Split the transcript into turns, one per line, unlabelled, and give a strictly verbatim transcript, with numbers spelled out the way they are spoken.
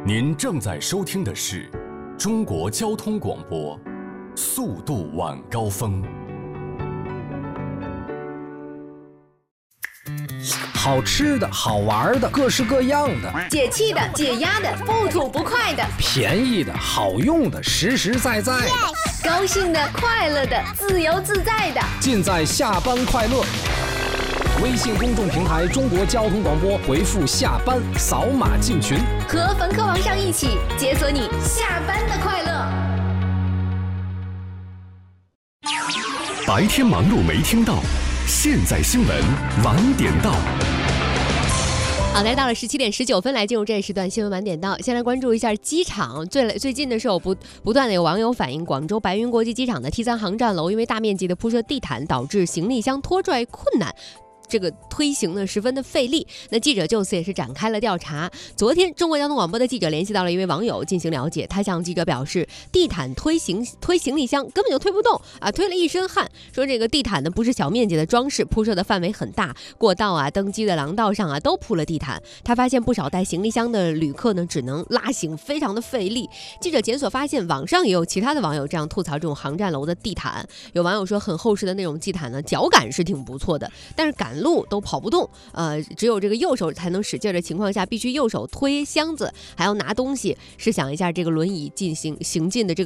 您正在收听的是中国交通广播，速度晚高峰。
好吃的好玩的各式各样的，
解气的解压的不吐不快的，
便宜的好用的实实在在的，
yes! 高兴的快乐的自由自在的，
尽在下班快乐。微信公众平台中国交通广播，回复下班扫码进群，
和冯科王上一起解锁你下班的快乐。
白天忙碌没听到，现在新闻晚点到。
好，来到了十七点十九分，来进入这一时段新闻晚点到。先来关注一下机场。最最近的时候不不断的有网友反映，广州白云国际机场的 T 三航站楼因为大面积的铺设地毯，导致行李箱拖拽困难。这个推行呢十分的费力，那记者就此也是展开了调查。昨天中国交通广播的记者联系到了一位网友进行了解，他向记者表示，地毯推行推行李箱根本就推不动啊，推了一身汗，说这个地毯呢不是小面积的装饰，铺设的范围很大，过道啊登机的廊道上啊都铺了地毯。他发现不少带行李箱的旅客呢只能拉行，非常的费力。记者检索发现，网上也有其他的网友这样吐槽这种航站楼的地毯。有网友说，很厚实的那种地毯呢，脚感是挺不错的，但是赶路都跑不动，呃，只有这个右手才能使劲的情况下，必须右手推箱子，还要拿东西。试想一下，这个轮椅进行行进的这个